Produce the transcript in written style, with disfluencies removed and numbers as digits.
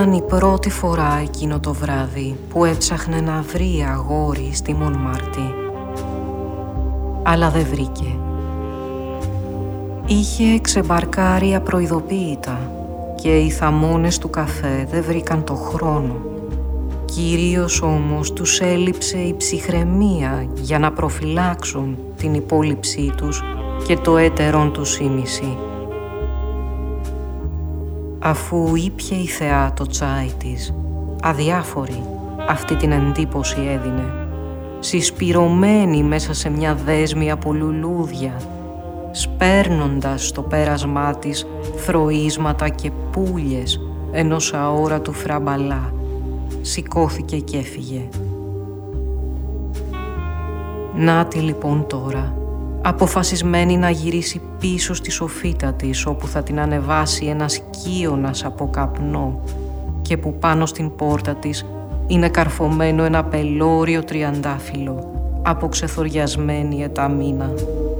Ήταν η πρώτη φορά εκείνο το βράδυ που έψαχνε να βρει αγόρι στη Μονμάρτη. Αλλά δεν βρήκε. Είχε ξεμπαρκάρει απροειδοποίητα και οι θαμώνες του καφέ δεν βρήκαν το χρόνο. Κυρίως όμως τους έλειψε η ψυχραιμία για να προφυλάξουν την υπόλοιψή τους και το έτερον τους ήμιση. Αφού ήπιε η θεά το τσάι της, αδιάφορη αυτή την εντύπωση έδινε, συσπυρωμένη μέσα σε μια δέσμη από λουλούδια, σπέρνοντας στο πέρασμά της θροίσματα και πουλιες ενός αόρατου φραμπαλά, σηκώθηκε και έφυγε. Νάτι λοιπόν τώρα, αποφασισμένη να γυρίσει πίσω στη σοφίτα της, όπου θα την ανεβάσει ένας κύωνας από καπνό και που πάνω στην πόρτα της είναι καρφωμένο ένα πελώριο τριαντάφυλλο από ξεθοριασμένη εταμίνα.